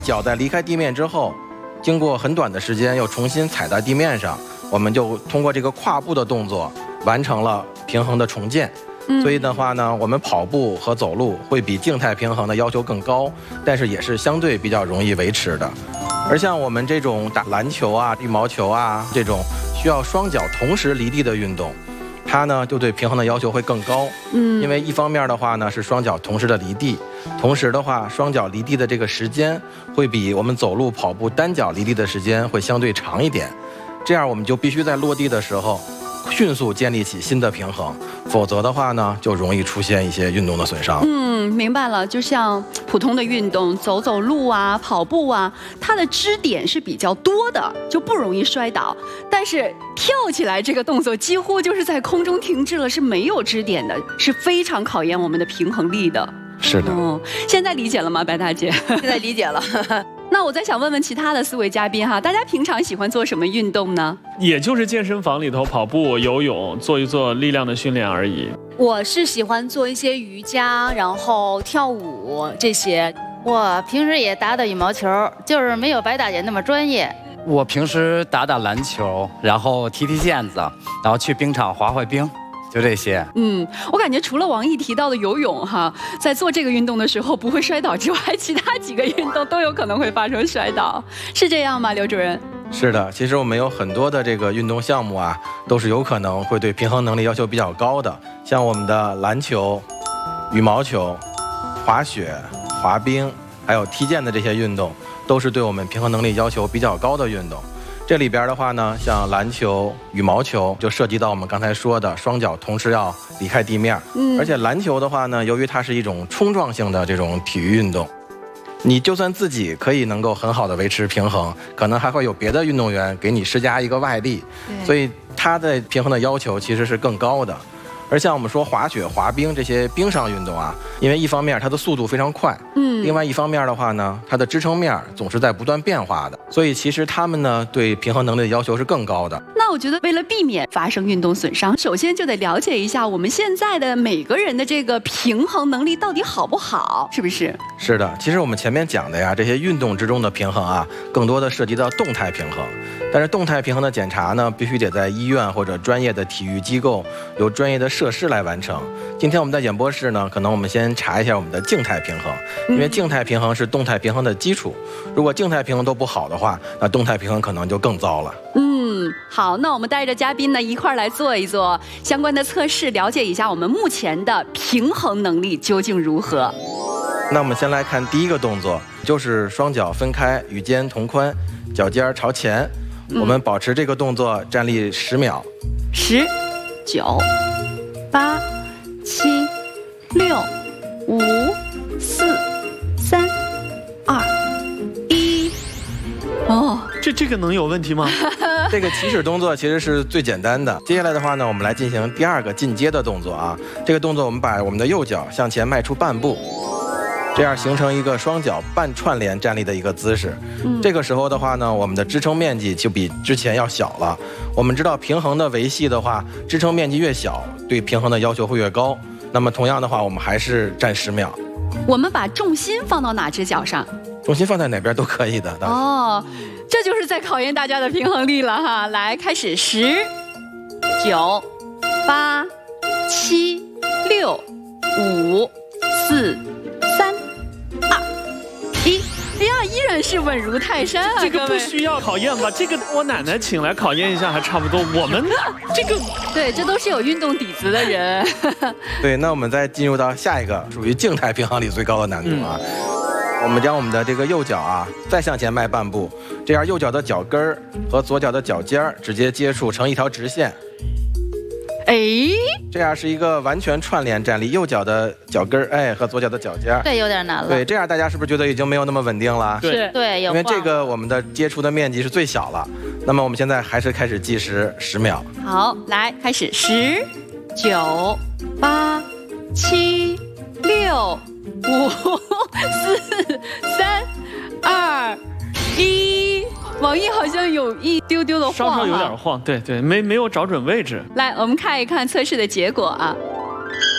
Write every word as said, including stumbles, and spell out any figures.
脚在离开地面之后，经过很短的时间又重新踩在地面上，我们就通过这个跨步的动作完成了平衡的重建。所以的话呢，我们跑步和走路会比静态平衡的要求更高，但是也是相对比较容易维持的。而像我们这种打篮球啊、羽毛球啊这种需要双脚同时离地的运动，它呢就对平衡的要求会更高。嗯，因为一方面的话呢是双脚同时的离地，同时的话双脚离地的这个时间会比我们走路、跑步单脚离地的时间会相对长一点。这样我们就必须在落地的时候迅速建立起新的平衡，否则的话呢，就容易出现一些运动的损伤。 嗯，明白了。就像普通的运动，走走路啊、跑步啊，它的支点是比较多的，就不容易摔倒。但是跳起来这个动作，几乎就是在空中停滞了，是没有支点的，是非常考验我们的平衡力的。 是的。 哦，现在理解了吗，白大姐？ 现在理解了。 那我再想问问其他的四位嘉宾哈，大家平常喜欢做什么运动呢？ 也就是健身房里头跑步、游泳，做一做力量的训练而已。 我是喜欢做一些瑜伽，然后跳舞这些。我平时也打打羽毛球，就是没有白大姐那么专业。 我平时打打篮球，然后踢踢毽子，然后去冰场滑滑冰。就这些。 嗯，我感觉除了王毅提到的游泳哈，在做这个运动的时候不会摔倒之外，其他几个运动都有可能会发生摔倒，是这样吗，刘主任？ 是的，其实我们有很多的这个运动项目啊，都是有可能会对平衡能力要求比较高的，像我们的篮球、羽毛球、滑雪、滑冰，还有踢毽的这些运动，都是对我们平衡能力要求比较高的运动。这里边的话呢，像篮球、羽毛球就涉及到我们刚才说的双脚同时要离开地面。嗯，而且篮球的话呢，由于它是一种冲撞性的这种体育运动，你就算自己可以能够很好的维持平衡，可能还会有别的运动员给你施加一个外力，所以它的平衡的要求其实是更高的。而像我们说滑雪、滑冰这些冰上运动啊，因为一方面它的速度非常快，嗯，另外一方面的话呢，它的支撑面总是在不断变化的，所以其实他们呢对平衡能力的要求是更高的。 那我觉得为了避免发生运动损伤，首先就得了解一下我们现在的每个人的这个平衡能力到底好不好，是不是？ 是的，其实我们前面讲的呀，这些运动之中的平衡啊，更多的涉及到动态平衡。但是动态平衡的检查呢，必须得在医院或者专业的体育机构由专业的设施来完成。今天我们在演播室呢，可能我们先查一下我们的静态平衡，因为静态平衡是动态平衡的基础。如果静态平衡都不好的话，那动态平衡可能就更糟了。 嗯，好，那我们带着嘉宾呢一块儿来做一做相关的测试，了解一下我们目前的平衡能力究竟如何。 那我们先来看第一个动作，就是双脚分开，与肩同宽，脚尖朝前。我们保持这个动作站立十秒。 十、九、八、七、六、五、四、三、二、一。哦， 这这个能有问题吗？ 这个起始动作其实是最简单的。接下来的话呢，我们来进行第二个进阶的动作啊。这个动作我们把我们的右脚向前迈出半步。这样形成一个双脚半串联站立的一个姿势。嗯，这个时候的话呢，我们的支撑面积就比之前要小了。我们知道平衡的维系的话，支撑面积越小，对平衡的要求会越高。那么同样的话，我们还是站十秒。 我们把重心放到哪只脚上？ 重心放在哪边都可以的。 哦，这就是在考验大家的平衡力了哈。来，开始，十、九、八、七、六、五、四、三、二、一。哎呀，依然是稳如泰山啊！ 这个不需要考验吧？这个我奶奶请来考验一下还差不多。我们这个对，这都是有运动底子的人。 对，那我们再进入到下一个属于静态平衡里最高的难度啊。嗯，我们将我们的这个右脚啊再向前迈半步，这样右脚的脚跟儿和左脚的脚尖儿直接接触成一条直线。 哎， 这样是一个完全串联站立，右脚的脚跟儿哎和左脚的脚尖儿。 这有点难了。 对，这样大家是不是觉得已经没有那么稳定了？ 对对， 因为这个我们的接触的面积是最小了。那么我们现在还是开始计时十秒。 好，来开始，十、九、八、七、六、五、四、三、二、一。王毅好像有一丢丢的晃， 稍稍有点晃，对对，没没有找准位置。 来，我们看一看测试的结果啊。